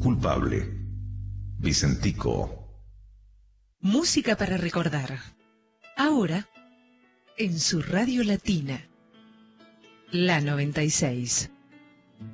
Culpable. Vicentico. Música para recordar. Ahora, en su radio latina. La 96.